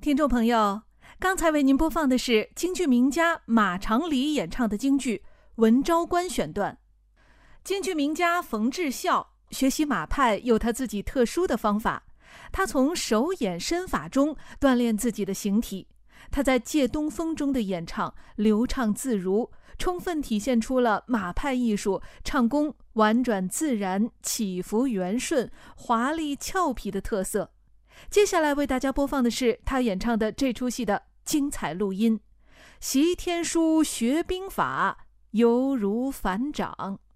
听众朋友，刚才为您播放的是京剧名家马长礼演唱的京剧《文昭关》选段。京剧名家冯志孝学习马派有他自己特殊的方法，他从手眼身法中锻炼自己的形体。他在《借东风》中的演唱流畅自如，充分体现出了马派艺术唱功婉转自然、起伏圆顺、华丽俏皮的特色。接下来为大家播放的是他演唱的这出戏的精彩录音，习天书学兵法，犹如反掌。